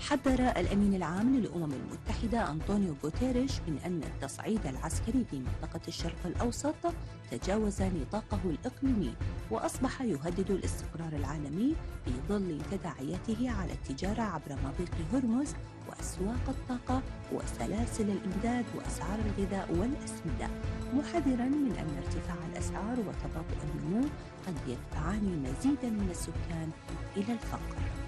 حذر الأمين العام للأمم المتحدة أنطونيو غوتيريش من أن التصعيد العسكري في منطقة الشرق الأوسط تجاوز نطاقه الإقليمي وأصبح يهدد الاستقرار العالمي في ظل تداعياته على التجارة عبر مضيق هرمز وأسواق الطاقة وسلاسل الإمداد وأسعار الغذاء والأسمدة، محذرا من أن ارتفاع الأسعار وتباطؤ النمو قد يدفعان مزيدا من السكان إلى الفقر.